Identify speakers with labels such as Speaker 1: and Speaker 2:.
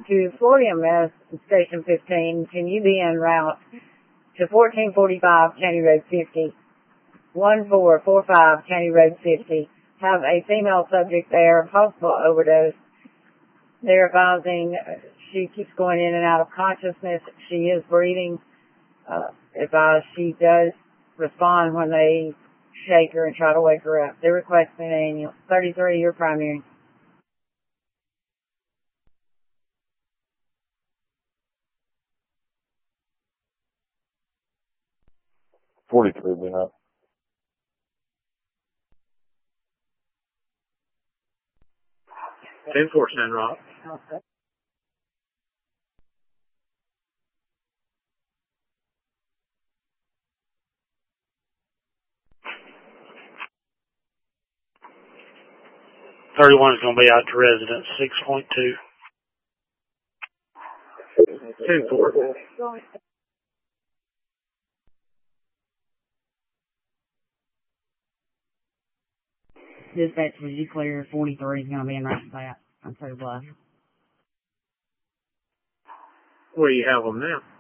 Speaker 1: to Floridium Miss Station 15. Can you be en route to 1445 County Road 50? 1445 County Road 50. Have a female subject there, possible overdose. They're advising she keeps going in and out of consciousness. She is breathing. Advise she does respond when they shake her and try to wake her up. They're requesting an ambulance. 33, your primary.
Speaker 2: $43 been up.
Speaker 3: 10-4, San Rock.
Speaker 1: Okay.
Speaker 3: $31 is going to be out to residence, 6.2. 10-4.
Speaker 1: Dispatch, was you clear? 43 is going to be in right back. I'm so glad.
Speaker 3: Where you have them now?